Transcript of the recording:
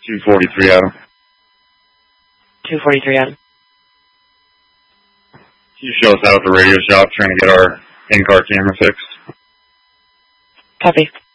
243 Adam. 243 Adam. Can you show us out at the radio shop trying to get our in-car camera fixed? Copy.